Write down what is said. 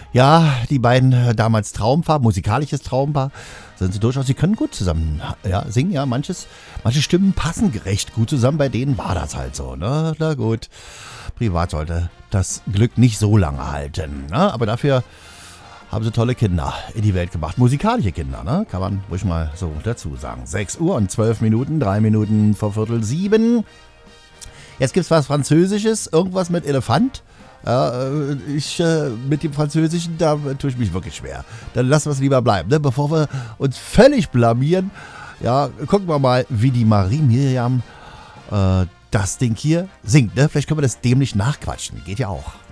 Ja, die beiden damals Traumpaar, musikalisches Traumpaar, sind sie durchaus, sie können gut zusammen singen, ja, manche Stimmen passen recht gut zusammen, bei denen war das halt so, ne, na gut, privat sollte das Glück nicht so lange halten, ne, aber dafür haben sie tolle Kinder in die Welt gebracht, musikalische Kinder, ne, kann man ruhig mal so dazu sagen. 6 Uhr und 12 Minuten, 3 Minuten vor Viertel 7. Jetzt gibt's was Französisches, irgendwas mit Elefant. Mit dem Französischen, da tue ich mich wirklich schwer. Dann lassen wir es lieber bleiben, ne? Bevor wir uns völlig blamieren. Ja, gucken wir mal, wie die Marie Miriam das Ding hier singt. Ne? Vielleicht können wir das dämlich nachquatschen. Geht ja auch.